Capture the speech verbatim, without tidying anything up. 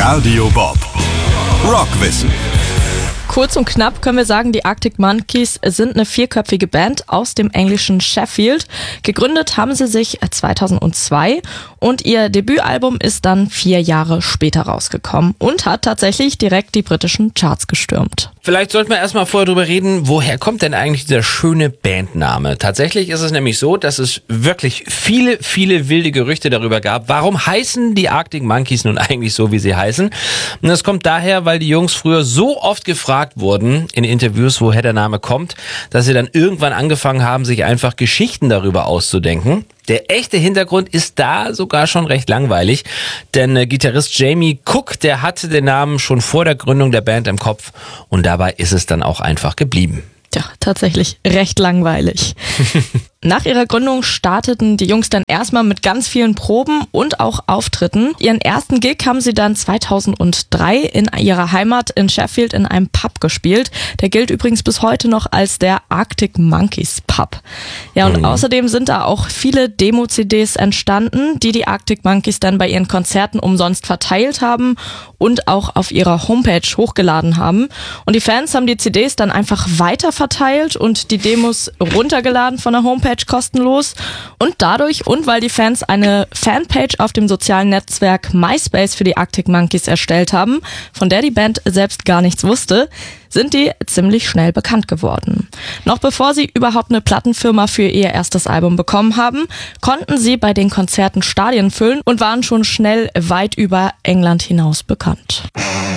Radio Bob Rockwissen. Kurz und knapp können wir sagen, die Arctic Monkeys sind eine vierköpfige Band aus dem englischen Sheffield. Gegründet haben sie sich zweitausendzwei und ihr Debütalbum ist dann vier Jahre später rausgekommen und hat tatsächlich direkt die britischen Charts gestürmt. Vielleicht sollten wir erstmal vorher drüber reden, woher kommt denn eigentlich dieser schöne Bandname? Tatsächlich ist es nämlich so, dass es wirklich viele, viele wilde Gerüchte darüber gab, warum heißen die Arctic Monkeys nun eigentlich so, wie sie heißen. Und das kommt daher, weil die Jungs früher so oft gefragt wurden in Interviews, woher der Name kommt, dass sie dann irgendwann angefangen haben, sich einfach Geschichten darüber auszudenken. Der echte Hintergrund ist da sogar schon recht langweilig, denn äh, Gitarrist Jamie Cook, der hatte den Namen schon vor der Gründung der Band im Kopf und dabei ist es dann auch einfach geblieben. Ja, tatsächlich recht langweilig. Nach ihrer Gründung starteten die Jungs dann erstmal mit ganz vielen Proben und auch Auftritten. Ihren ersten Gig haben sie dann zweitausenddrei in ihrer Heimat in Sheffield in einem Pub gespielt. Der gilt übrigens bis heute noch als der Arctic Monkeys Pub. Ja, und mhm. außerdem sind da auch viele Demo-C Ds entstanden, die die Arctic Monkeys dann bei ihren Konzerten umsonst verteilt haben und auch auf ihrer Homepage hochgeladen haben. Und die Fans haben die C Ds dann einfach weiter verteilt und die Demos runtergeladen von der Homepage kostenlos und dadurch und weil die Fans eine Fanpage auf dem sozialen Netzwerk MySpace für die Arctic Monkeys erstellt haben, von der die Band selbst gar nichts wusste, sind die ziemlich schnell bekannt geworden. Noch bevor sie überhaupt eine Plattenfirma für ihr erstes Album bekommen haben, konnten sie bei den Konzerten Stadien füllen und waren schon schnell weit über England hinaus bekannt.